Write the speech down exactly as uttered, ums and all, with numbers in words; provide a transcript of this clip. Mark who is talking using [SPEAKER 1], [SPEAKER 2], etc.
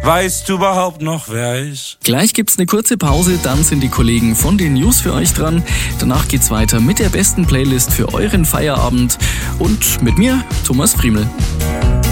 [SPEAKER 1] Weißt du überhaupt noch, wer ist?
[SPEAKER 2] Gleich gibt's eine kurze Pause, dann sind die Kollegen von den News für euch dran. Danach geht's weiter mit der besten Playlist für euren Feierabend und mit mir, Thomas Friemel.